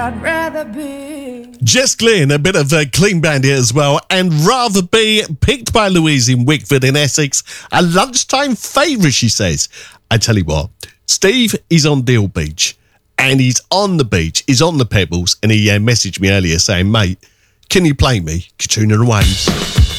I'd rather be. Jess Glynn, a bit of a clean bandit as well, and Rather Be, picked by Louise in Wickford in Essex. A lunchtime favourite, she says. I tell you what, Steve is on Deal Beach, and he's on the beach, he's on the pebbles, and he messaged me earlier saying, mate, can you play me Katrina and Waves?